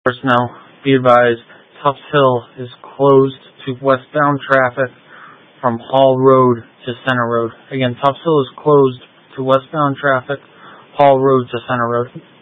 Personnel, be advised, Tufts Hill is closed to westbound traffic from Hall Road to Center Road. Again, Tufts Hill is closed to westbound traffic, Hall Road to Center Road.